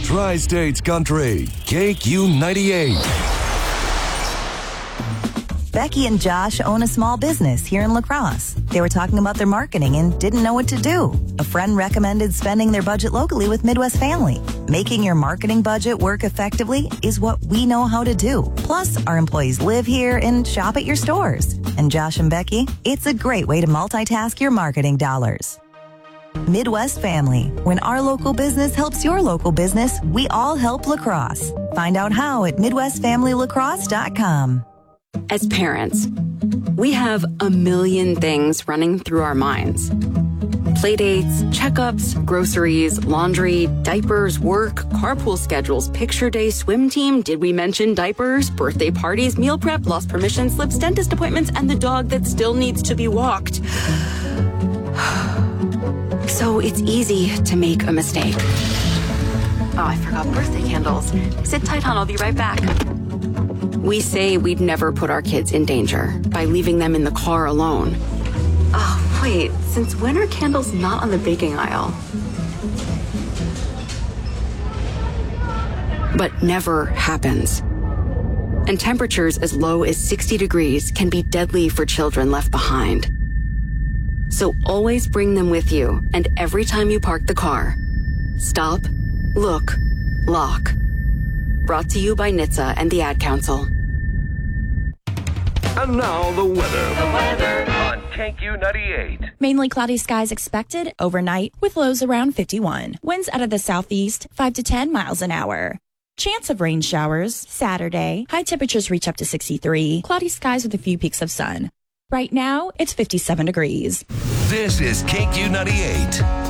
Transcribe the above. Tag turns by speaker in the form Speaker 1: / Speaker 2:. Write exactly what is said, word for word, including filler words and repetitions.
Speaker 1: Tri-States Country, K Q ninety-eight.
Speaker 2: Becky and Josh own a small business here in La Crosse. They were talking about their marketing and didn't know what to do. A friend recommended spending their budget locally with Midwest Family. Making your marketing budget work effectively is what we know how to do. Plus, our employees live here and shop at your stores. And Josh and Becky, it's a great way to multitask your marketing dollars. Midwest Family. When our local business helps your local business, we all help La Crosse. Find out how at midwest family lacrosse dot com.
Speaker 3: As parents, we have a million things running through our minds. Playdates, checkups, groceries, laundry, diapers, work, carpool schedules, picture day, swim team, did we mention diapers, birthday parties, meal prep, lost permission slips, dentist appointments, and the dog that still needs to be walked. So it's easy to make a mistake. Oh, I forgot birthday candles. Sit tight, hon, I'll be right back. We say we'd never put our kids in danger by leaving them in the car alone. Oh, wait, since when are candles not on the baking aisle? But never happens. And temperatures as low as sixty degrees can be deadly for children left behind. So always bring them with you, and every time you park the car, stop, look, lock. Brought to you by N H T S A and the Ad Council.
Speaker 1: And now the weather.
Speaker 4: The weather on K Q ninety-eight.
Speaker 5: Mainly cloudy skies expected overnight with lows around fifty-one. Winds out of the southeast, five to ten miles an hour. Chance of rain showers Saturday. High temperatures reach up to sixty-three. Cloudy skies with a few peaks of sun. Right now, it's fifty-seven degrees.
Speaker 1: This is K Q ninety-eight.